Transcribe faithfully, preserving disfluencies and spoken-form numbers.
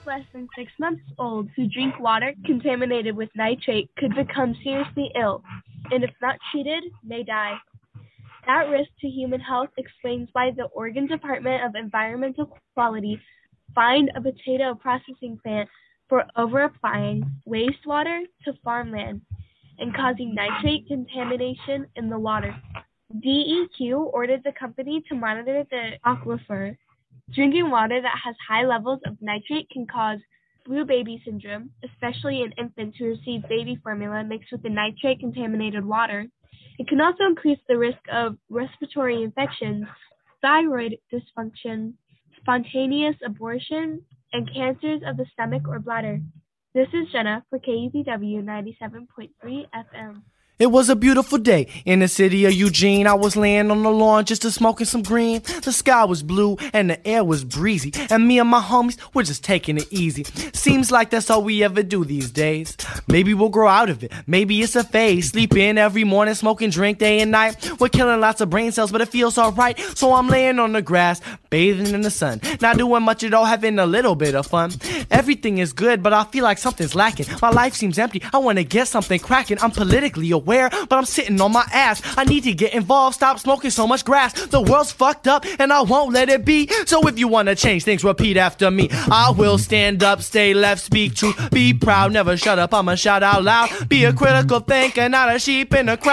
less than six months old who drink water contaminated with nitrate could become seriously ill, and if not treated, may die. That risk to human health explains why the Oregon Department of Environmental Quality fined a potato processing plant for over-applying wastewater to farmland and causing nitrate contamination in the water. D E Q ordered the company to monitor the aquifer. Drinking water that has high levels of nitrate can cause blue baby syndrome, especially in infants who receive baby formula mixed with the nitrate-contaminated water. It can also increase the risk of respiratory infections, thyroid dysfunction, spontaneous abortion, and cancers of the stomach or bladder. This is Jenna for K U P W ninety-seven point three F M. It was a beautiful day in the city of Eugene. I was laying on the lawn just a smoking some green. The sky was blue and the air was breezy, and me and my homies were just taking it easy. Seems like that's all we ever do these days. Maybe we'll grow out of it. Maybe it's a phase. Sleep in every morning, smoking drink day and night. We're killing lots of brain cells, but it feels alright. So I'm laying on the grass, bathing in the sun, not doing much at all, having a little bit of fun. Everything is good, but I feel like something's lacking. My life seems empty. I want to get something cracking. I'm politically aware, but I'm sitting on my ass. I need to get involved, stop smoking so much grass. The world's fucked up and I won't let it be. So if you want to change things, repeat after me. I will stand up, stay left, speak truth, be proud, never shut up, I'ma shout out loud. Be a critical thinker, not a sheep in a crowd.